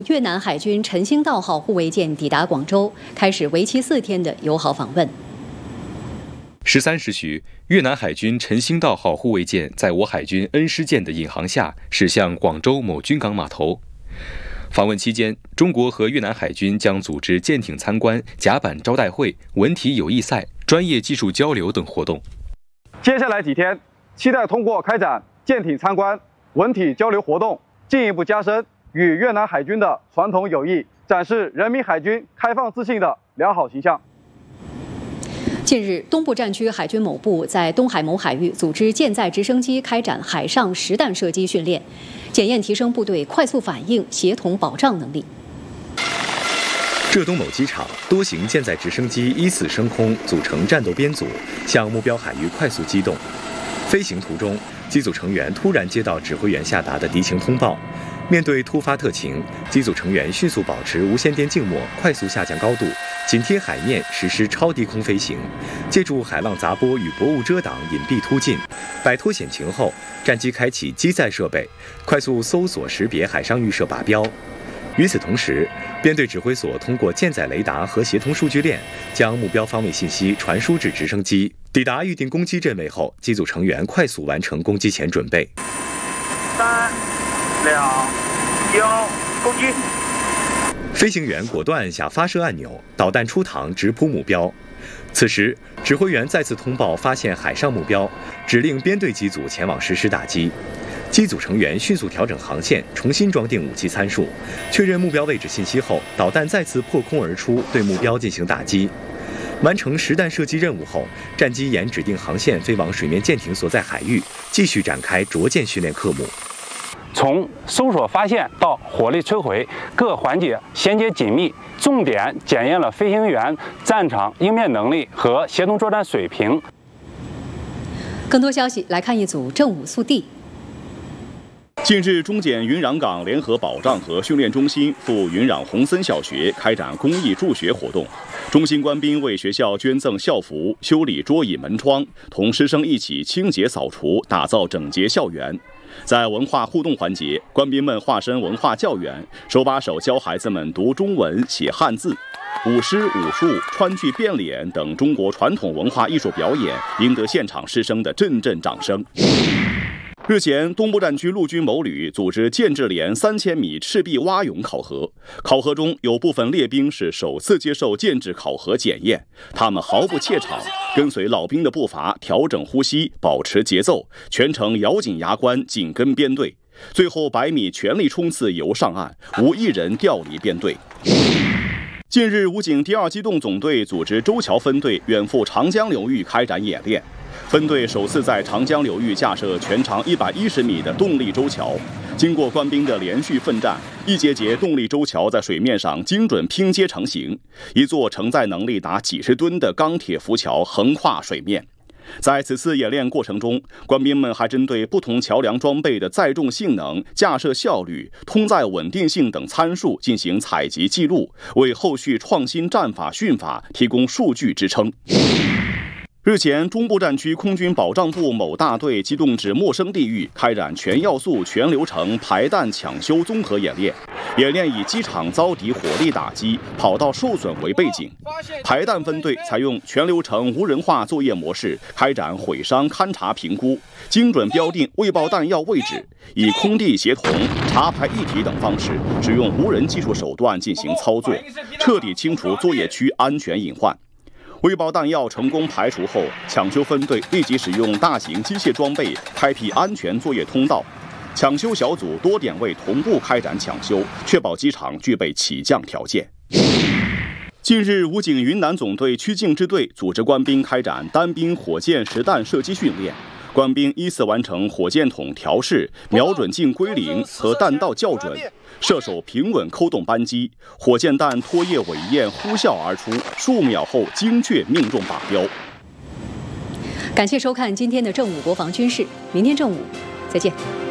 越南海军陈兴道号护卫舰抵达广州，开始为期4天的友好访问。 13时许，越南海军陈兴道号护卫舰在我海军恩施舰的引航下驶向广州某军港码头。访问期间，中国和越南海军将组织舰艇参观、甲板招待会、文体友谊赛、专业技术交流等活动。 接下来几天，期待通过开展舰艇参观、文体交流活动，进一步加深与越南海军的传统友谊，展示人民海军开放自信的良好形象。 近日，东部战区海军某部在东海某海域组织舰载直升机开展海上实弹射击训练，检验提升部队快速反应、协同保障能力。 浙东某机场，多型舰载直升机依次升空，组成战斗编组，向目标海域快速机动。飞行途中，机组成员突然接到指挥员下达的敌情通报。面对突发特情，机组成员迅速保持无线电静默，快速下降高度，紧贴海面实施超低空飞行，借助海浪杂波与薄雾遮挡隐蔽突进。摆脱险情后，战机开启机载设备，快速搜索识别海上预设靶标。与此同时，编队指挥所通过舰载雷达和协同数据链，将目标方位信息传输至直升机。抵达预定攻击阵位后，机组成员快速完成攻击前准备。 3、2、1，攻击！ 飞行员果断按下发射按钮，导弹出膛直扑目标。此时，指挥员再次通报发现海上目标，指令编队机组前往实施打击。机组成员迅速调整航线，重新装定武器参数，确认目标位置信息后，导弹再次破空而出，对目标进行打击。完成实弹射击任务后，战机沿指定航线飞往水面舰艇所在海域，继续展开着舰训练科目。 从搜索发现到火力摧毁，各环节衔接紧密，重点检验了飞行员战场应变能力和协同作战水平。 更多消息来看一组正午速递。 近日，中检云壤港联合保障和训练中心赴云壤洪森小学开展公益助学活动。中心官兵为学校捐赠校服、修理桌椅门窗，同师生一起清洁扫除，打造整洁校园。在文化互动环节，官兵们化身文化教员，手把手教孩子们读中文、写汉字。舞狮、武术、川剧变脸等中国传统文化艺术表演，赢得现场师生的阵阵掌声。日前，东部战区陆军某旅组织建制连3000米赤壁蛙泳考核。考核中有部分列兵是首次接受建制考核检验，他们毫不怯场，跟随老兵的步伐，调整呼吸，保持节奏，全程咬紧牙关，紧跟编队。最后100米全力冲刺游上岸，无一人调离编队。近日，武警第2机动总队组织周桥分队远赴长江流域开展演练。分队首次在长江流域架设全长110米的动力舟桥，经过官兵的连续奋战，一节节动力舟桥在水面上精准拼接成型，一座承载能力达几十吨的钢铁浮桥横跨水面。在此次演练过程中，官兵们还针对不同桥梁装备的载重性能、架设效率、通载稳定性等参数进行采集记录，为后续创新战法训法提供数据支撑。日前，中部战区空军保障部某大队机动至陌生地域，开展全要素、全流程排弹抢修综合演练。演练以机场遭敌火力打击、跑道受损为背景，排弹分队采用全流程无人化作业模式，开展毁伤勘察评估，精准标定未爆弹药位置，以空地协同、查排一体等方式，使用无人技术手段进行操作，彻底清除作业区安全隐患。未爆弹药成功排除后，抢修分队立即使用大型机械装备开辟安全作业通道，抢修小组多点位同步开展抢修，确保机场具备起降条件。近日，武警云南总队曲靖支队组织官兵开展单兵火箭实弹射击训练。官兵依次完成火箭筒调试、瞄准镜归零和弹道校准，射手平稳扣动扳机，火箭弹拖曳尾焰呼啸而出，数秒后精确命中靶标。 感谢收看今天的正午国防军事，明天正午再见。